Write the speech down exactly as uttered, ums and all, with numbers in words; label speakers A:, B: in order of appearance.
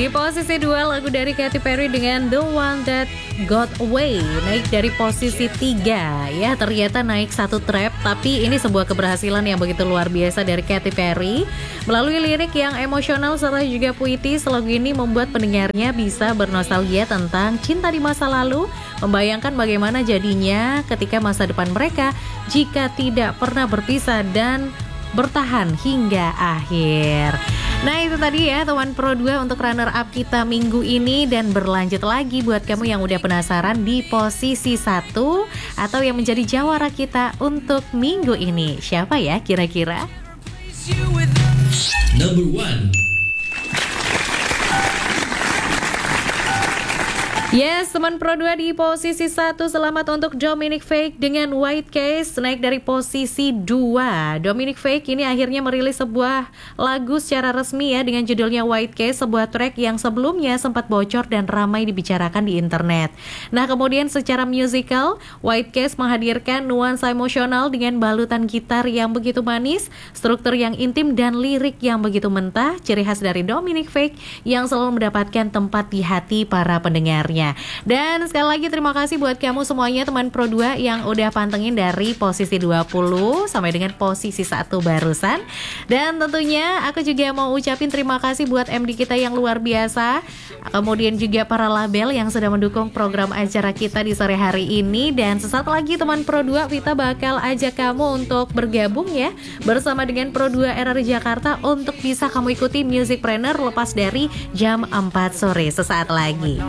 A: Di posisi dua lagu dari Katy Perry dengan The One That Got Away naik dari posisi tiga ya, ternyata naik satu trap, tapi ini sebuah keberhasilan yang begitu luar biasa dari Katy Perry. Melalui lirik yang emosional serta juga puitis, lagu ini membuat pendengarnya bisa bernostalgia tentang cinta di masa lalu, membayangkan bagaimana jadinya ketika masa depan mereka jika tidak pernah berpisah dan bertahan hingga akhir. Nah itu tadi ya teman Pro dua untuk runner up kita minggu ini. Dan berlanjut lagi buat kamu yang udah penasaran di posisi satu atau yang menjadi jawara kita untuk minggu ini, siapa ya kira-kira?
B: Number one.
A: Yes, teman Pro dua di posisi satu, selamat untuk Dominic Fike dengan White Case, naik dari posisi dua. Dominic Fike ini akhirnya merilis sebuah lagu secara resmi ya dengan judulnya White Case, sebuah track yang sebelumnya sempat bocor dan ramai dibicarakan di internet. Nah kemudian secara musical, White Case menghadirkan nuansa emosional dengan balutan gitar yang begitu manis, struktur yang intim dan lirik yang begitu mentah, ciri khas dari Dominic Fike yang selalu mendapatkan tempat di hati para pendengarnya. Dan sekali lagi terima kasih buat kamu semuanya teman Pro dua yang udah pantengin dari posisi dua puluh sampai dengan posisi satu barusan. Dan tentunya aku juga mau ucapin terima kasih buat M D kita yang luar biasa, kemudian juga para label yang sudah mendukung program acara kita di sore hari ini. Dan sesaat lagi teman Pro dua, Vita bakal ajak kamu untuk bergabung ya bersama dengan Pro dua R R Jakarta untuk bisa kamu ikuti Musicpreneur lepas dari jam empat sore sesaat lagi.